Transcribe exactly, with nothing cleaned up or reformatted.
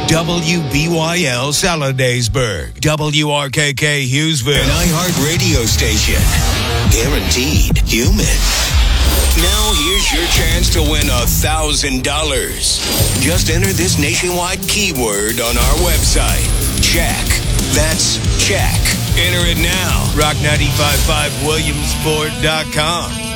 W B Y L Saladaysburg, W R K K Hughesville, an iHeart radio station. Guaranteed human. Now here's your chance to win a thousand dollars. Just enter this nationwide keyword on our website. Check. That's check. Enter it now. rock nine five five williamsport dot com.